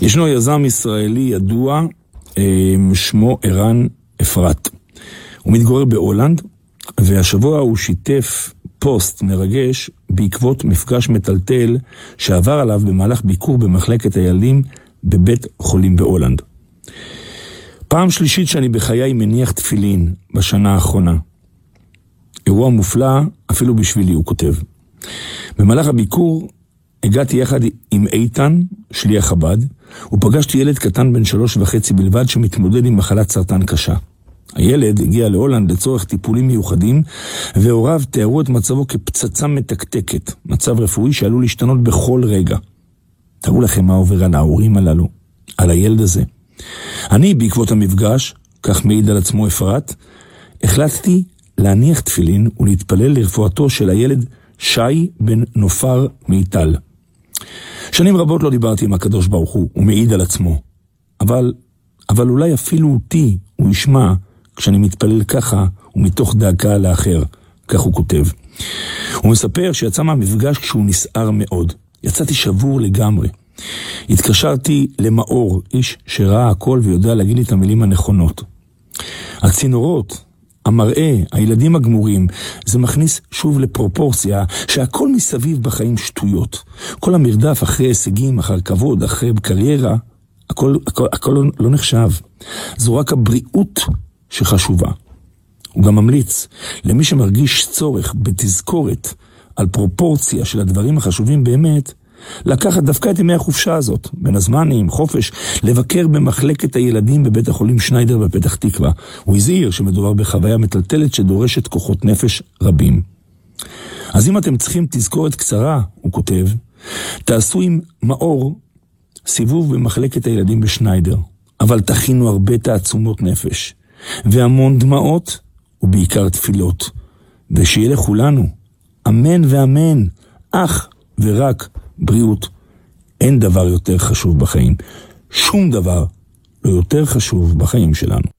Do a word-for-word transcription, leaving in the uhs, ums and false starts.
ישנו יזם ישראלי ידוע, שמו ערן אפרת. הוא מתגורר בהולנד, והשבוע הוא שיתף פוסט מרגש בעקבות מפגש מטלטל שעבר עליו במהלך ביקור במחלקת הילדים בבית חולים בהולנד. פעם שלישית שאני בחיי מניח תפילין בשנה האחרונה. אירוע מופלא אפילו בשבילי, הוא כותב. במהלך הביקור הגעתי יחד עם איתן, שליח חב"ד, ופגשתי ילד קטן בן שלוש וחצי בלבד שמתמודד עם מחלת סרטן קשה. הילד הגיע להולנד לצורך טיפולים מיוחדים, והוריו תיארו את מצבו כפצצה מתקתקת, מצב רפואי שעלול להשתנות בכל רגע. תראו לכם מה עובר על ההורים הללו, על הילד הזה. אני, בעקבות המפגש, כך מעיד על עצמו אפרת, החלטתי להניח תפילין ולהתפלל לרפואתו של הילד שי בן נופר מיטל. שנים רבות לא דיברתי עם הקדוש ברוך הוא, הוא מעיד על עצמו. אבל, אבל אולי אפילו אותי הוא ישמע כשאני מתפלל ככה ומתוך דאגה לאחר, כך הוא כותב. הוא מספר שיצא מהמפגש כשהוא נסער מאוד. יצאתי שבור לגמרי. התקשרתי למאור, איש שראה הכל ויודע להגיד לי את המילים הנכונות. הצינורות, המראה, הילדים הגמורים, זה מכניס שוב לפרופורציה שהכל מסביב בחיים שטויות. כל המרדף אחרי הישגים, אחר כבוד, אחרי קריירה, הכל, הכל, הכל לא, לא נחשב. זו רק הבריאות שחשובה. הוא גם ממליץ למי שמרגיש צורך בתזכורת על פרופורציה של הדברים החשובים באמת, לקחת דווקא את ימי החופשה הזאת, בין הזמנים, חופש, לבקר במחלקת הילדים בבית החולים שניידר בפתח תקווה. הוא הזהיר שמדובר בחוויה מטלטלת שדורשת כוחות נפש רבים. אז אם אתם צריכים תזכורת קצרה, הוא כותב, תעשו עם מאור סיבוב במחלקת הילדים בשניידר, אבל תכינו הרבה תעצומות נפש, והמון דמעות, ובעיקר תפילות, ושיהיה לכולנו, אמן ואמן, אך ורק בריאות. אין דבר יותר חשוב בחיים. שום דבר לא יותר חשוב בחיים שלנו.